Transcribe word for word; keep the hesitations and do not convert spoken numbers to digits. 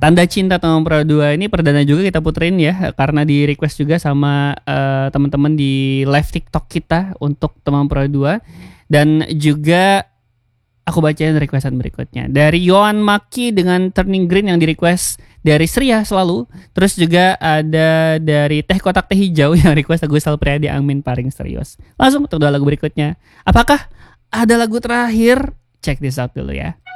Tanda Cinta Teman Pro dua ini perdana juga kita puterin ya, karena di request juga sama uh, teman-teman di live TikTok kita untuk Teman Pro dua. Dan juga aku bacain requestan berikutnya dari Yohan Maki dengan Turning Green yang di request dari Sria selalu. Terus juga ada dari Teh Kotak Teh Hijau yang request lagu Sal Priadi Amin Paring Serius. Langsung untuk dua lagu berikutnya. Apakah ada lagu terakhir? Check this out dulu ya.